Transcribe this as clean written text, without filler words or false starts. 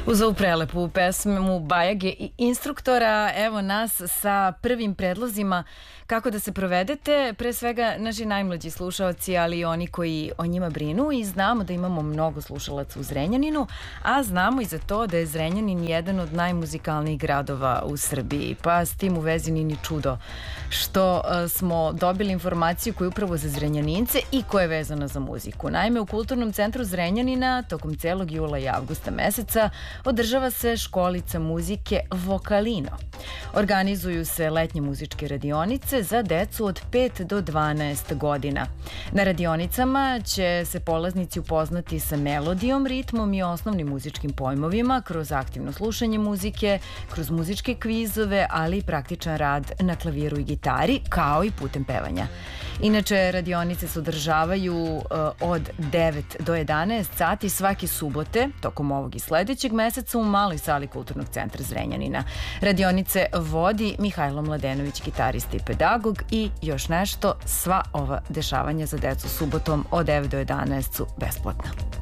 Uz ovu prelepu pesmu Bajage i instruktora, evo nas sa prvim predlozima kako da se provedete, pre svega naši najmlađi slušaoci, ali i oni koji o njima brinu, i znamo da imamo mnogo slušalaca u Zrenjaninu, a znamo i za to da je Zrenjanin jedan od najmuzikalnijih gradova u Srbiji, pa s tim u vezi ni čudo što smo dobili informaciju koja je upravo za Zrenjanince i koja je vezana za muziku. Naime, u Kulturnom centru Zrenjanina tokom celog jula i avgusta meseca održava se školica muzike Vokalino. Organizuju se letnje muzičke radionice za decu od 5 do 12 godina. Na radionicama će se polaznici upoznati sa melodijom, ritmom i osnovnim muzičkim pojmovima kroz aktivno slušanje muzike, kroz muzičke kvizove, ali i praktičan rad na klaviru i gitari, kao i putem pevanja. Inače, radionice se održavaju od 9 do 11 sati svake subote, tokom ovog i sledećeg meseca u maloj sali Kulturnog centra Zrenjanina. Radionice vodi Mihajlo Mladenović, gitarista i pedagog, i još nešto, sva ova dešavanja za decu subotom od 9 do 11 su besplatna.